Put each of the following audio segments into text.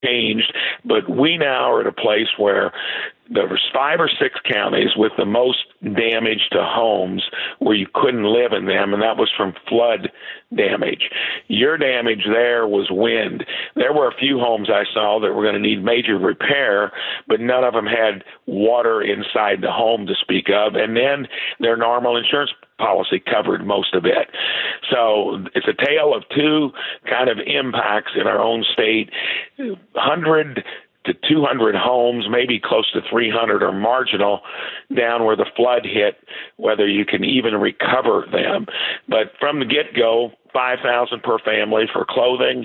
changed, but we now are at a place where there's 5 or 6 counties with the most damage to homes where you couldn't live in them, and that was from flood damage. Your damage there was wind. There were a few homes I saw that were going to need major repair, but none of them had water inside the home to speak of, and then their normal insurance policy covered most of it. So it's a tale of two kind of impacts in our own state. 100 to 200 homes, maybe close to 300 are marginal down where the flood hit, whether you can even recover them. But from the get-go, $5,000 per family for clothing,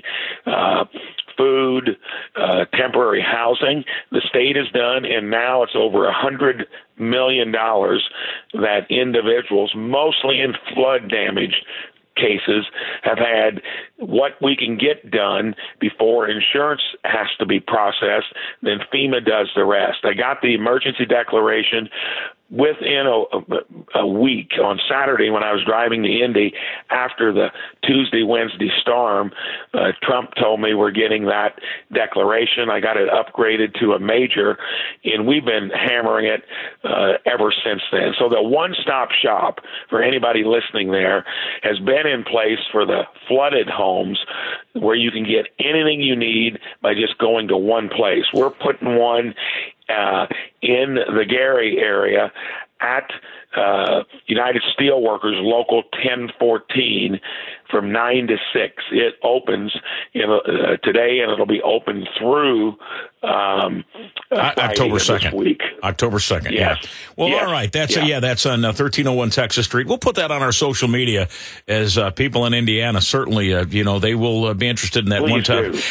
food, temporary housing. The state has done, and now it's over $100 million that individuals, mostly in flood damage cases, have had what we can get done before insurance has to be processed. Then FEMA does the rest. I got the emergency declaration within a week. On Saturday when I was driving to Indy after the Tuesday, Wednesday storm, Trump told me we're getting that declaration. I got it upgraded to a major, and we've been hammering it ever since then. So the one-stop shop for anybody listening there has been in place for the flooded homes where you can get anything you need by just going to one place. We're putting one in the Gary area at United Steelworkers Local 1014 from 9 to 6. It opens today, and it'll be open through October 2nd. Week. October 2nd, yes. Yeah. Well, yes. All right. That's on 1301 Texas Street. We'll put that on our social media as people in Indiana certainly, they will be interested in that. Please one time. do.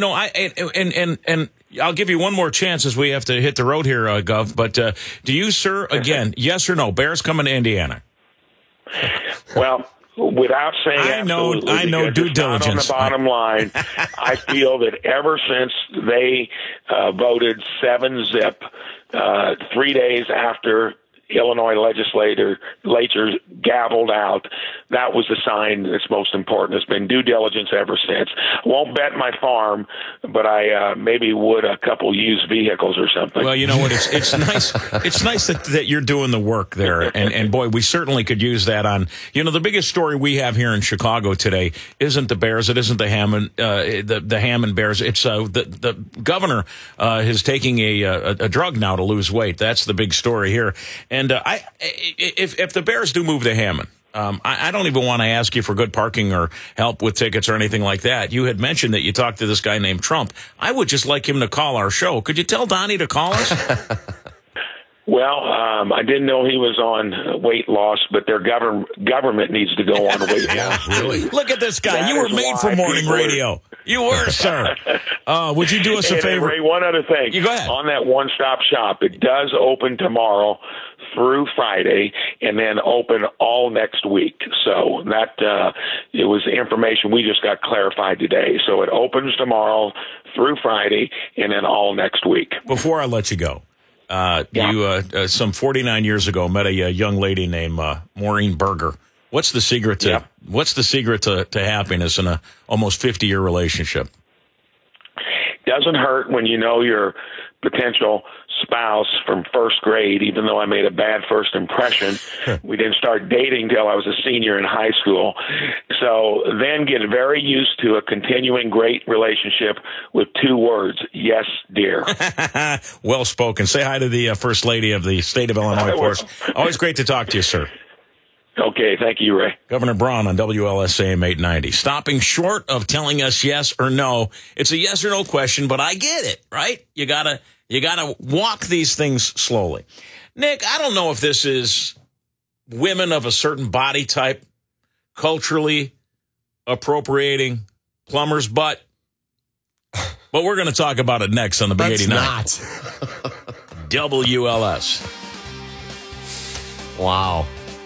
And I'll give you one more chance as we have to hit the road here, Gov. But do you, sir, again, yes or no, Bears coming to Indiana? Well, without saying I know due diligence. On the bottom line, I feel that ever since they voted 7-0, 3 days after Illinois legislature gavelled out, that was the sign that's most important. It's been due diligence ever since. Won't bet my farm, but I maybe would a couple used vehicles or something. Well, you know what? It's nice. It's nice that you're doing the work there, and boy, we certainly could use that on. The biggest story we have here in Chicago today isn't the Bears. It isn't the Hammond the Hammond Bears. It's the governor is taking a drug now to lose weight. That's the big story here. And if the Bears do move to Hammond, I don't even want to ask you for good parking or help with tickets or anything like that. You had mentioned that you talked to this guy named Trump. I would just like him to call our show. Could you tell Donnie to call us? Well, I didn't know he was on weight loss, but their government needs to go on weight loss. Really? Look at this guy. You were made for morning radio. You were, sir. Would you do us a favor? Ray, one other thing. You go ahead. On that one-stop shop, it does open tomorrow through Friday, and then open all next week. So that it was information we just got clarified today. So it opens tomorrow through Friday, and then all next week. Before I let you go, you some 49 years ago met a young lady named Maureen Berger. What's the secret to happiness in a almost 50-year relationship? Doesn't hurt when you know your potential spouse from first grade, even though I made a bad first impression. We didn't start dating till I was a senior in high school. So then get very used to a continuing great relationship with 2 words, yes, dear. Well spoken. Say hi to the First Lady of the state of Illinois for us. Always great to talk to you, sir. Okay, thank you, Ray. Governor Braun on WLSAM 890. Stopping short of telling us yes or no. It's a yes or no question, but I get it, right? You gotta walk these things slowly. Nick, I don't know if this is women of a certain body type culturally appropriating plumber's butt, but we're going to talk about it next on the Big 89. Not. WLS. Wow.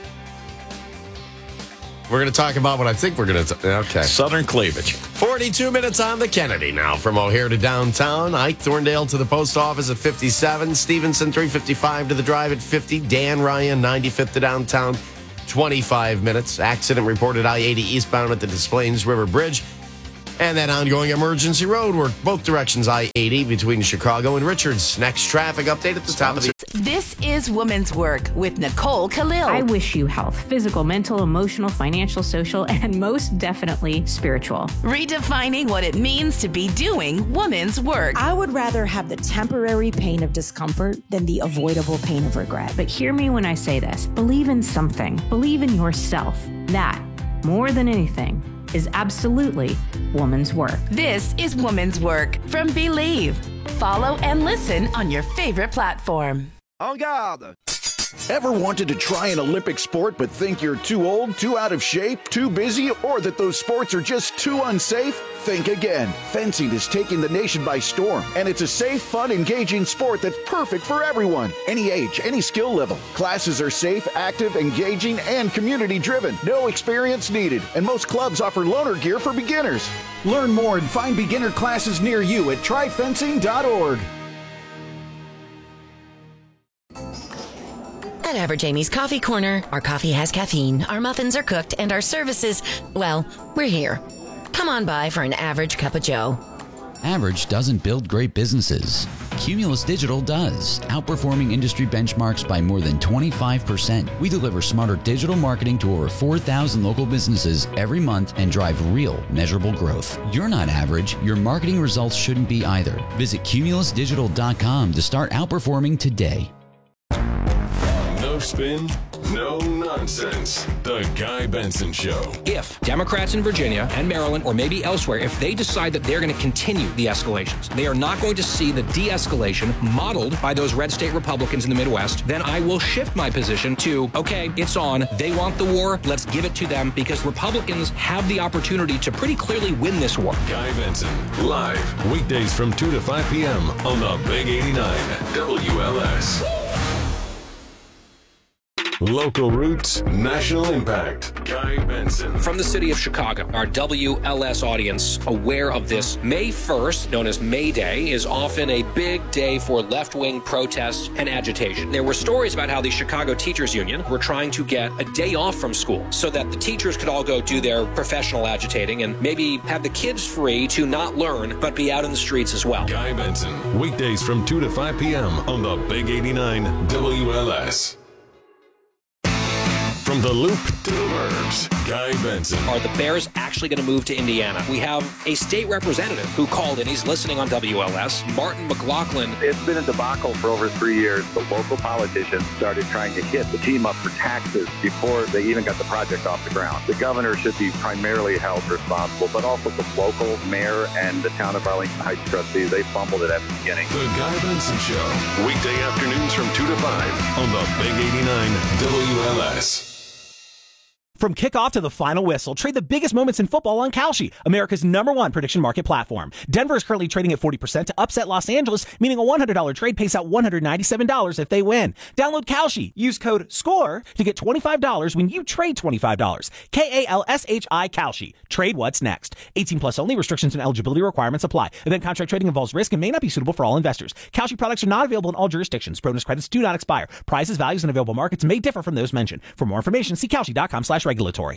We're going to talk about what I think we're going to... Okay. Southern cleavage. 42 minutes on the Kennedy now. From O'Hare to downtown. Ike Thorndale to the post office at 57. Stevenson, 355 to the drive at 50. Dan Ryan, 95th to downtown, 25 minutes. Accident reported I-80 eastbound at the Des Plaines River Bridge. And that ongoing emergency road work, both directions I-80 between Chicago and Richards. Next traffic update at the top of the... This is Woman's Work with Nicole Khalil. I wish you health, physical, mental, emotional, financial, social, and most definitely spiritual. Redefining what it means to be doing woman's work. I would rather have the temporary pain of discomfort than the avoidable pain of regret. But hear me when I say this. Believe in something. Believe in yourself. That, more than anything, is absolutely woman's work. This is Woman's Work from Believe. Follow and listen on your favorite platform. En garde! Ever wanted to try an Olympic sport but think you're too old, too out of shape, too busy, or that those sports are just too unsafe? Think again. Fencing is taking the nation by storm, and it's a safe, fun, engaging sport that's perfect for everyone. Any age, any skill level. Classes are safe, active, engaging, and community-driven. No experience needed, and most clubs offer loaner gear for beginners. Learn more and find beginner classes near you at tryfencing.org. At Average Amy's Coffee Corner, our coffee has caffeine, our muffins are cooked, and our services, well, we're here. Come on by for an average cup of joe. Average doesn't build great businesses. Cumulus Digital does, outperforming industry benchmarks by more than 25%. We deliver smarter digital marketing to over 4,000 local businesses every month and drive real, measurable growth. You're not average. Your marketing results shouldn't be either. Visit cumulusdigital.com to start outperforming today. No spin, no nonsense. The Guy Benson Show. If Democrats in Virginia and Maryland, or maybe elsewhere, if they decide that they're going to continue the escalations, they are not going to see the de-escalation modeled by those red state Republicans in the Midwest, then I will shift my position to, okay, it's on. They want the war. Let's give it to them, because Republicans have the opportunity to pretty clearly win this war. Guy Benson, live, weekdays from 2 to 5 p.m. on the Big 89 WLS. Local roots, national impact. Guy Benson. From the city of Chicago, our WLS audience aware of this. May 1st, known as May Day, is often a big day for left-wing protests and agitation. There were stories about how the Chicago Teachers Union were trying to get a day off from school so that the teachers could all go do their professional agitating and maybe have the kids free to not learn but be out in the streets as well. Guy Benson, weekdays from 2 to 5 p.m. on the Big 89 WLS. From the Loop to the Burbs, Guy Benson. Are the Bears actually going to move to Indiana? We have a state representative who called in. He's listening on WLS. Martin McLaughlin. It's been a debacle for over 3 years. The local politicians started trying to hit the team up for taxes before they even got the project off the ground. The governor should be primarily held responsible, but also the local mayor and the town of Arlington Heights trustees. They fumbled it at the beginning. The Guy Benson Show. Weekday afternoons from 2 to 5 on the Big 89 WLS. From kickoff to the final whistle, trade the biggest moments in football on Kalshi, America's #1 prediction market platform. Denver is currently trading at 40% to upset Los Angeles, meaning a $100 trade pays out $197 if they win. Download Kalshi. Use code SCORE to get $25 when you trade $25. KALSHI Kalshi. Trade what's next. 18 plus only. Restrictions and eligibility requirements apply. Event contract trading involves risk and may not be suitable for all investors. Kalshi products are not available in all jurisdictions. Bonus credits do not expire. Prices, values, and available markets may differ from those mentioned. For more information, see Kalshi.com/regulatory.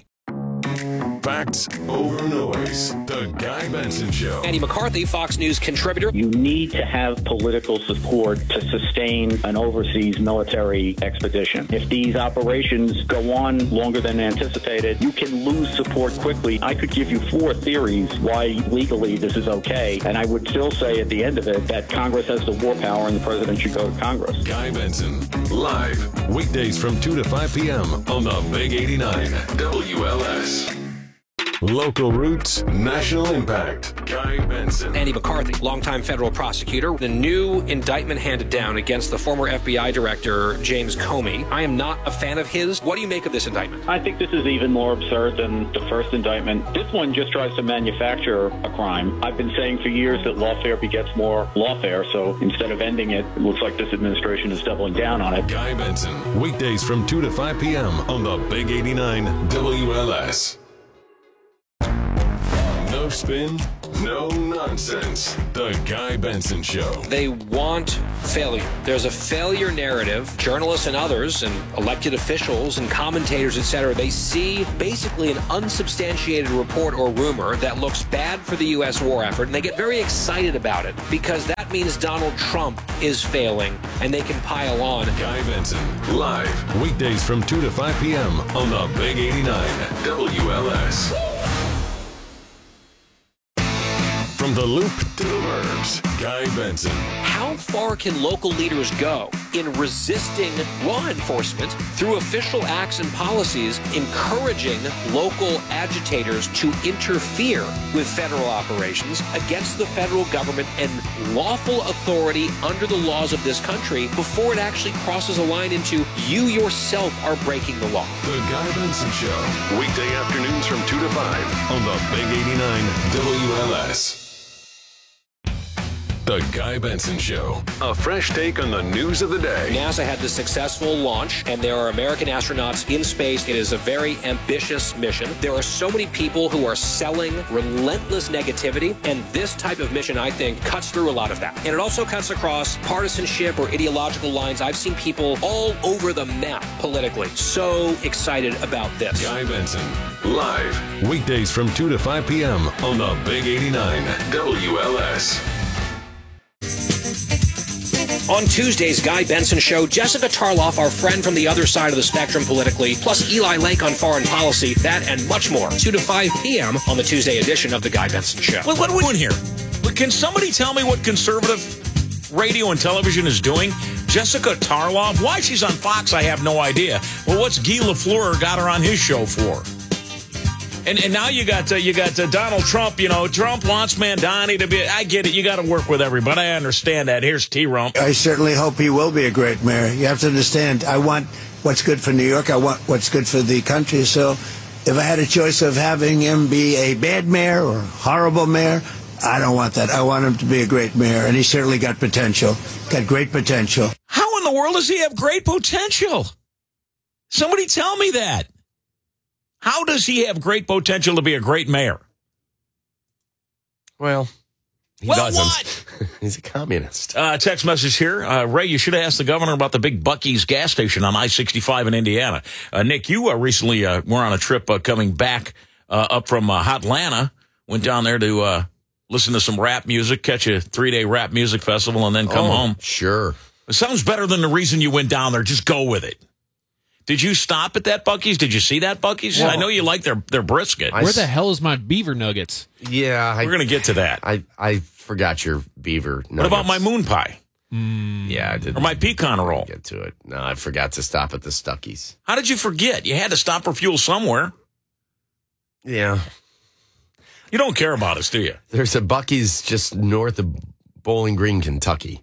Facts over noise. The Guy Benson Show. Andy McCarthy, Fox News contributor. You need to have political support to sustain an overseas military expedition. If these operations go on longer than anticipated, you can lose support quickly. I could give you 4 theories why legally this is okay, and I would still say at the end of it that Congress has the war power and the president should go to Congress. Guy Benson, live, weekdays from 2 to 5 p.m. on the Big 89 WLS. Local roots, national impact. Guy Benson. Andy McCarthy, longtime federal prosecutor. The new indictment handed down against the former FBI director, James Comey. I am not a fan of his. What do you make of this indictment? I think this is even more absurd than the first indictment. This one just tries to manufacture a crime. I've been saying for years that lawfare begets more lawfare, so instead of ending it, it looks like this administration is doubling down on it. Guy Benson, weekdays from 2 to 5 p.m. on the Big 89 WLS. No No spin, no nonsense. The Guy Benson Show. They want failure. There's a failure narrative. Journalists and others and elected officials and commentators, etc., they see basically an unsubstantiated report or rumor that looks bad for the U.S. war effort, and they get very excited about it because that means Donald Trump is failing, and they can pile on. Guy Benson, live, weekdays from 2 to 5 p.m. on the Big 89 WLS. From the Loop to the Burbs, Guy Benson. How far can local leaders go in resisting law enforcement through official acts and policies, encouraging local agitators to interfere with federal operations against the federal government and lawful authority under the laws of this country before it actually crosses a line into you yourself are breaking the law? The Guy Benson Show, weekday afternoons from 2 to 5 on the Big 89 WLS. The Guy Benson Show. A fresh take on the news of the day. NASA had the successful launch, and there are American astronauts in space. It is a very ambitious mission. There are so many people who are selling relentless negativity, and this type of mission, I think, cuts through a lot of that. And it also cuts across partisanship or ideological lines. I've seen people all over the map politically so excited about this. Guy Benson, live, weekdays from 2 to 5 p.m. on the Big 89 WLS. On Tuesday's Guy Benson Show, Jessica Tarloff, our friend from the other side of the spectrum politically, plus Eli Lake on foreign policy, that and much more. 2 to 5 p.m. on the Tuesday edition of The Guy Benson Show. Well, what are we doing here? Can somebody tell me what conservative radio and television is doing? Jessica Tarloff, why she's on Fox, I have no idea. Well, what's Guy Lafleur got her on his show for? And now you got Donald Trump. You know, Trump wants Mandani to be. I get it. You got to work with everybody. I understand that. Here's T-Rump. I certainly hope he will be a great mayor. You have to understand. I want what's good for New York. I want what's good for the country. So, if I had a choice of having him be a bad mayor or horrible mayor, I don't want that. I want him to be a great mayor, and he certainly got potential. Got great potential. How in the world does he have great potential? Somebody tell me that. How does he have great potential to be a great mayor? Well, he doesn't. What? He's a communist. Text message here. Ray, you should have asked the governor about the big Buc-ee's gas station on I-65 in Indiana. Nick, you recently were on a trip coming back up from Hotlanta. Went down there to listen to some rap music, catch a 3-day rap music festival, and then come home. Sure. It sounds better than the reason you went down there. Just go with it. Did you stop at that Buc-ee's? Did you see that Buc-ee's? Well, I know you like their brisket. Where the hell is my beaver nuggets? Yeah. We're going to get to that. I forgot your beaver nuggets. What about my moon pie? Yeah, I didn't. Or my pecan roll? Get to it. No, I forgot to stop at the Stuckey's. How did you forget? You had to stop for fuel somewhere. Yeah. You don't care about us, do you? There's a Buc-ee's just north of Bowling Green, Kentucky.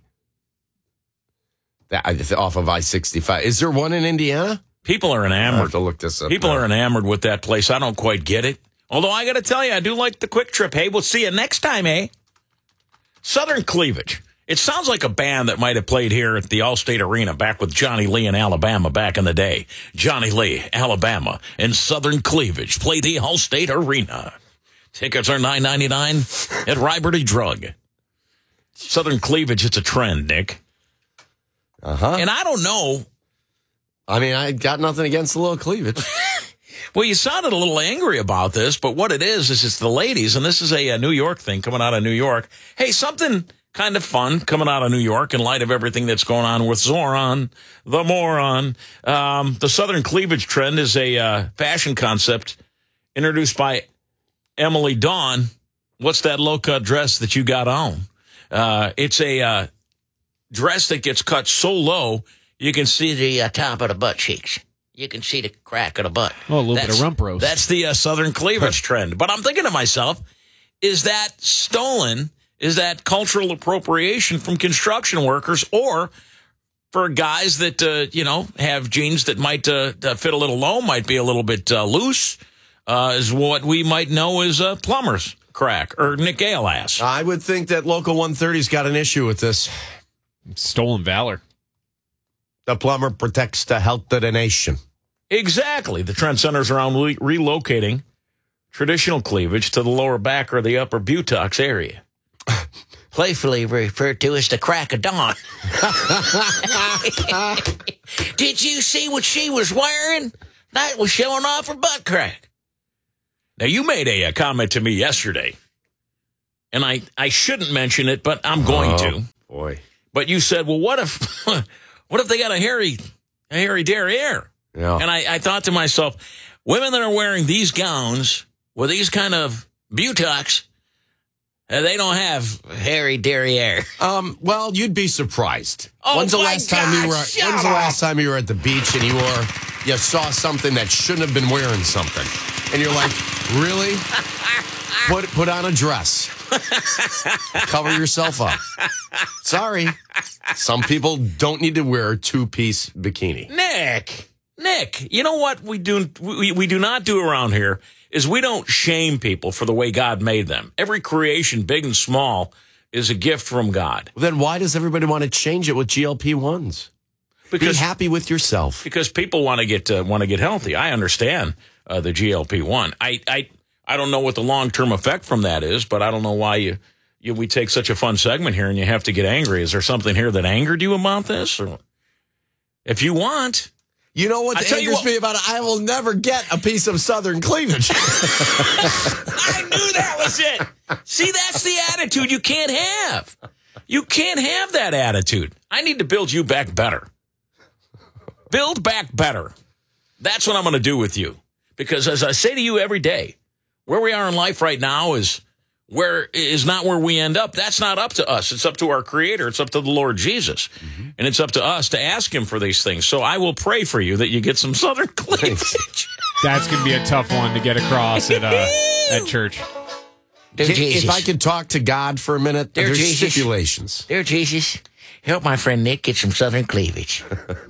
Off of I-65. Is there one in Indiana? People are enamored. I have to look this up. People are enamored with that place. I don't quite get it. Although I got to tell you, I do like the Quick Trip. Hey, we'll see you next time, eh? Southern Cleavage. It sounds like a band that might have played here at the Allstate Arena back with Johnny Lee in Alabama back in the day. Johnny Lee, Alabama, and Southern Cleavage play the Allstate Arena. Tickets are $9.99 at Riberty Drug. Southern Cleavage, it's a trend, Nick. Uh-huh. And I don't know. I mean, I got nothing against the little cleavage. Well, you sounded a little angry about this, but what it is it's the ladies, and this is a New York thing coming out of New York. Hey, something kind of fun coming out of New York in light of everything that's going on with Zoran, the moron. The Southern Cleavage trend is a fashion concept introduced by Emily Dawn. What's that low-cut dress that you got on? It's a dress that gets cut so low, you can see the top of the butt cheeks. You can see the crack of the butt. Oh, a little bit of rump roast. That's the Southern Cleavage trend. But I'm thinking to myself, is that stolen? Is that cultural appropriation from construction workers or for guys that, have jeans that might fit a little low, might be a little bit loose, is what we might know as plumber's crack or Nick Gale ass? I would think that Local 130's got an issue with this. Stolen valor. The plumber protects the health of the nation. Exactly. The trend centers around relocating traditional cleavage to the lower back or the upper buttocks area. Playfully referred to as the crack of dawn. Did you see what she was wearing? That was showing off her butt crack. Now, you made a comment to me yesterday, and I shouldn't mention it, but I'm going to. Boy. But you said, well, what if they got a hairy derriere? Yeah. And I thought to myself, women that are wearing these gowns with these kind of buttocks, they don't have hairy derriere. Well, you'd be surprised. Oh, When's the my last time you were at the beach and you saw something that shouldn't have been wearing something, and you're like, really? Put on a dress. Cover yourself up. Sorry. Some people don't need to wear a two-piece bikini. Nick, you know what we do not do around here is we don't shame people for the way God made them. Every creation, big and small, is a gift from God. Then why does everybody want to change it with GLP-1s? Be happy with yourself. Because people want to get healthy. I understand the GLP-1. I don't know what the long-term effect from that is, but I don't know why we take such a fun segment here and you have to get angry. Is there something here that angered you about this? Or if you want. You know what angers me about it? I will never get a piece of Southern cleavage. I knew that was it. See, that's the attitude you can't have. You can't have that attitude. I need to build you back better. Build back better. That's what I'm going to do with you. Because as I say to you every day, where we are in life right now is not where we end up. That's not up to us. It's up to our Creator. It's up to the Lord Jesus. Mm-hmm. And it's up to us to ask Him for these things. So I will pray for you that you get some Southern cleavage. That's going to be a tough one to get across at church. If I could talk to God for a minute, there's stipulations. Dear Jesus, help my friend Nick get some Southern cleavage.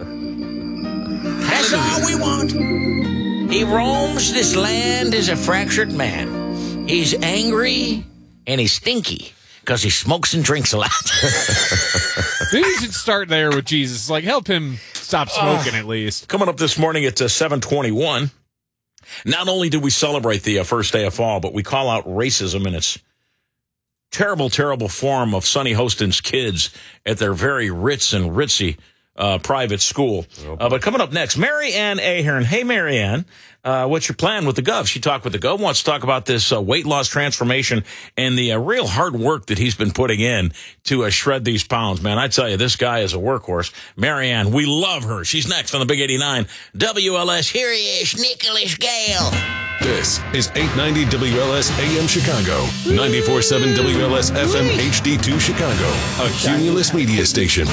That's all we want. He roams this land as a fractured man. He's angry and he's stinky because he smokes and drinks a lot. Maybe you should start there with Jesus. Like, help him stop smoking at least. Coming up this morning at 7:21. Not only do we celebrate the first day of fall, but we call out racism in its terrible, terrible form of Sonny Hostin's kids at their very ritz and ritzy private school. But coming up next, Mary Ann Ahern. Hey, Mary Ann, what's your plan with the Gov? She talked with the Gov, wants to talk about this weight loss transformation and the real hard work that he's been putting in to shred these pounds. Man, I tell you, this guy is a workhorse. Mary Ann, we love her. She's next on the Big 89 WLS. Here he is, Nicholas Gale. This is 890 WLS AM Chicago, 94.7 WLS FM HD2 Chicago, a Cumulus media station.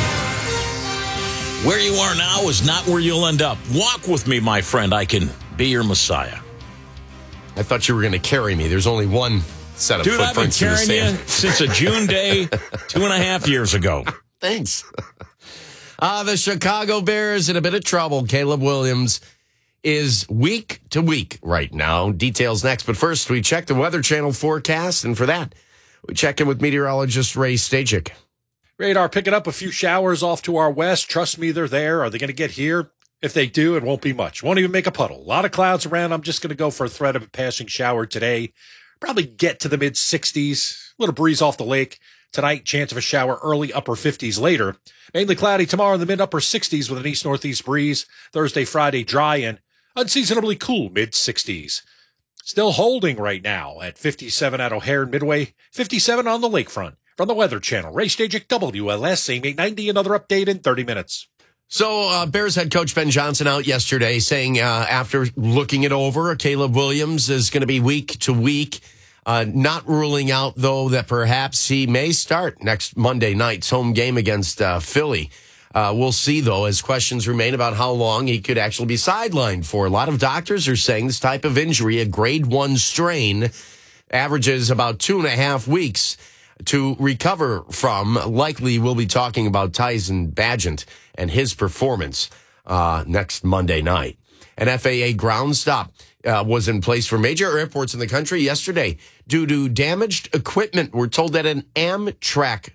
Where you are now is not where you'll end up. Walk with me, my friend. I can be your Messiah. I thought you were going to carry me. There's only one set of footprints. Dude, I've been carrying you since a June day 2.5 years ago. Thanks. The Chicago Bears in a bit of trouble. Caleb Williams is week to week right now. Details next. But first, we check the Weather Channel forecast. And for that, we check in with meteorologist Ray Stajic. Radar picking up a few showers off to our west. Trust me, they're there. Are they going to get here? If they do, it won't be much. Won't even make a puddle. A lot of clouds around. I'm just going to go for a threat of a passing shower today. Probably get to the mid-60s. A little breeze off the lake. Tonight, chance of a shower early, upper 50s later. Mainly cloudy tomorrow in the mid-upper 60s with an east-northeast breeze. Thursday, Friday, dry and unseasonably cool mid-60s. Still holding right now at 57 at O'Hare and Midway, 57 on the lakefront. From the Weather Channel, Ray Stajic, WLS, AM 890, another update in 30 minutes. So Bears head coach Ben Johnson out yesterday saying after looking it over, Caleb Williams is going to be week to week. Not ruling out, though, that perhaps he may start next Monday night's home game against Philly. We'll see, though, as questions remain about how long he could actually be sidelined for. A lot of doctors are saying this type of injury, a grade 1 strain, averages about 2.5 weeks to recover from. Likely we'll be talking about Tyson Bagent and his performance next Monday night. An FAA ground stop was in place for major airports in the country yesterday due to damaged equipment. We're told that an Amtrak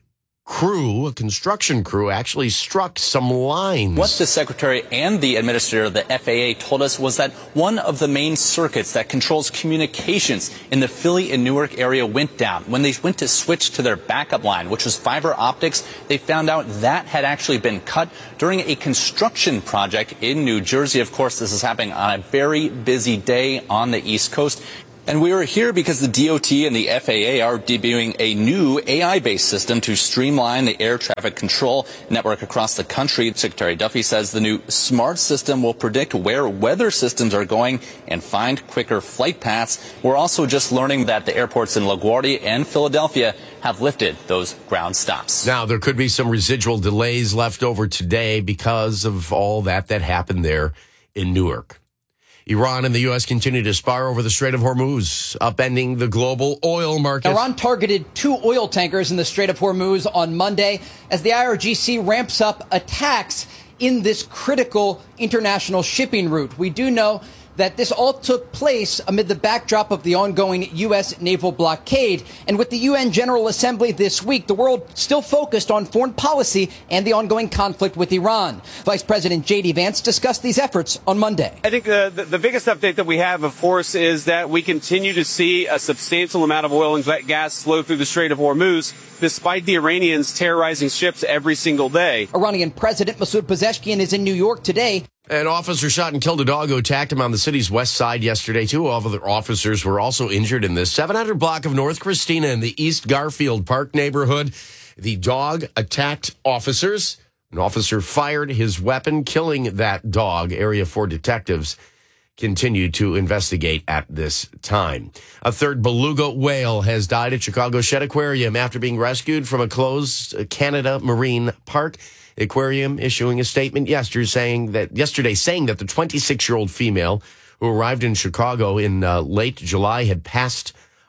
crew, a construction crew, actually struck some lines. What the secretary and the administrator of the FAA told us was that one of the main circuits that controls communications in the Philly and Newark area went down. When they went to switch to their backup line, which was fiber optics, they found out that had actually been cut during a construction project in New Jersey. Of course, this is happening on a very busy day on the East Coast. And we are here because the DOT and the FAA are debuting a new AI-based system to streamline the air traffic control network across the country. Secretary Duffy says the new smart system will predict where weather systems are going and find quicker flight paths. We're also just learning that the airports in LaGuardia and Philadelphia have lifted those ground stops. Now, there could be some residual delays left over today because of all that happened there in Newark. Iran and the U.S. continue to spar over the Strait of Hormuz, upending the global oil market. Iran targeted 2 oil tankers in the Strait of Hormuz on Monday as the IRGC ramps up attacks in this critical international shipping route. We do know that this all took place amid the backdrop of the ongoing U.S. naval blockade. And with the UN General Assembly this week, the world still focused on foreign policy and the ongoing conflict with Iran. Vice President J.D. Vance discussed these efforts on Monday. I think the biggest update that we have, of course, is that we continue to see a substantial amount of oil and gas flow through the Strait of Hormuz, despite the Iranians terrorizing ships every single day. Iranian President Masoud Pezeshkian is in New York today. An officer shot and killed a dog who attacked him on the city's west side yesterday. 2 other officers were also injured in this 700 block of North Christina in the East Garfield Park neighborhood. The dog attacked officers. An officer fired his weapon, killing that dog. Area 4 detectives continue to investigate at this time. A third beluga whale has died at Chicago Shedd Aquarium after being rescued from a closed Canada Marine Park. The aquarium issuing a statement yesterday saying that the 26-year-old female who arrived in Chicago in late July had passed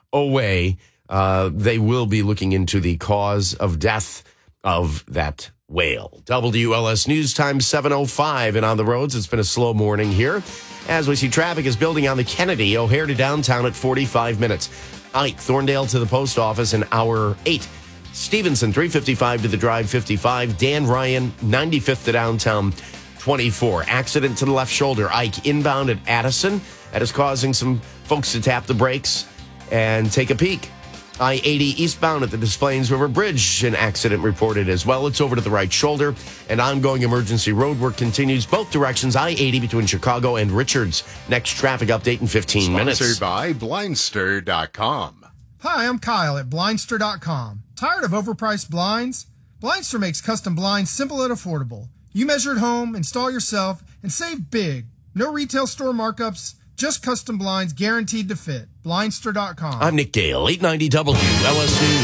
away. They will be looking into the cause of death of that whale. WLS News Time 7:05, and on the roads, it's been a slow morning here as we see traffic is building on the Kennedy, O'Hare to downtown at 45 minutes. Ike, Thorndale to the post office in hour 8. Stevenson, 355 to the drive, 55. Dan Ryan, 95th to downtown, 24. Accident to the left shoulder. Ike inbound at Addison. That is causing some folks to tap the brakes and take a peek. I-80 eastbound at the Des Plaines River Bridge. An accident reported as well. It's over to the right shoulder. And ongoing emergency road work continues both directions. I-80 between Chicago and Richards. Next traffic update in 15 minutes. Sponsored by Blindster.com. Hi, I'm Kyle at Blindster.com. Tired of overpriced blinds? Blindster makes custom blinds simple and affordable. You measure at home, install yourself, and save big. No retail store markups, just custom blinds guaranteed to fit. Blindster.com. I'm Nick Gale, 890 WLS News.